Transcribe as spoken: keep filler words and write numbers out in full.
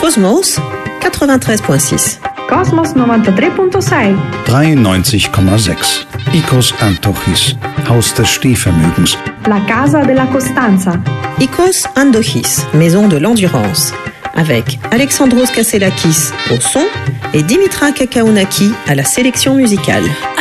Cosmos quatre-vingt-treize virgule six. Cosmos nouăntatrei virgulă șase. dreiundneunzig Komma sechs. Icos Antochis, Haus des Stehvermögens. La Casa de la Costanza. Icos Andochis, Maison de l'Endurance, avec Alexandros Kasselakis au son et Dimitra Kakaounaki à la sélection musicale.